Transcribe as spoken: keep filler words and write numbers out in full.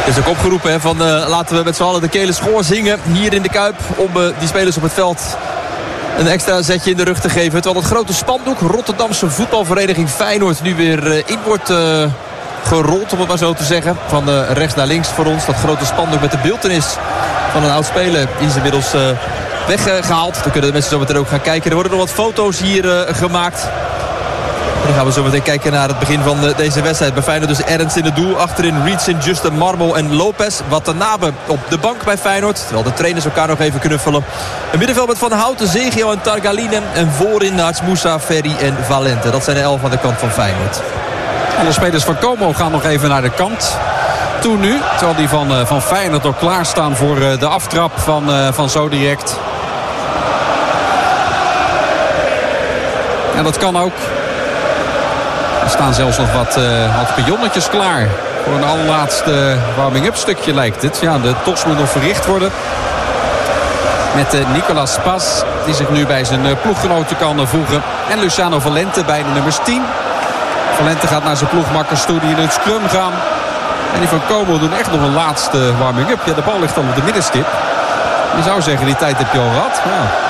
Er is ook opgeroepen hè, van uh, laten we met z'n allen de kele schoor zingen hier in de Kuip. Om uh, die spelers op het veld een extra zetje in de rug te geven. Terwijl het grote spandoek Rotterdamse voetbalvereniging Feyenoord nu weer uh, in wordt uh, gerold, om het maar zo te zeggen. Van uh, rechts naar links voor ons. Dat grote spandoek met de beeltenis van een oud speler is inmiddels uh, weggehaald. Dan kunnen de mensen zo meteen ook gaan kijken. Er worden nog wat foto's hier uh, gemaakt. En dan gaan we zo meteen kijken naar het begin van de, deze wedstrijd. Bij Feyenoord dus Ernst in het doel. Achterin Rietsen, Justin Marmol en Lopez. Watanabe op de bank bij Feyenoord. Terwijl de trainers elkaar nog even knuffelen. Een middenveld met Van Houten, Zegio en Targaline. En voorin Hats Moussa, Ferry en Valente. Dat zijn de elf aan de kant van Feyenoord. Alle spelers van Como gaan nog even naar de kant toe nu. Terwijl die van, uh, van Feyenoord ook klaarstaan voor uh, de aftrap van, uh, van zo direct. En dat kan ook. Er staan zelfs nog wat, uh, wat pionnetjes klaar. Voor een allerlaatste warming-up stukje lijkt het. Ja, de tos moet nog verricht worden. Met uh, Nicolas Pas, die zich nu bij zijn uh, ploeggenoten kan uh, voegen. En Luciano Valente bij de nummers tien. Valente gaat naar zijn ploegmakkers toe die in het scrum gaan. En die van Como doen echt nog een laatste warming-up. Ja, de bal ligt dan op de middenstip. Je zou zeggen, die tijd heb je al gehad. Ja.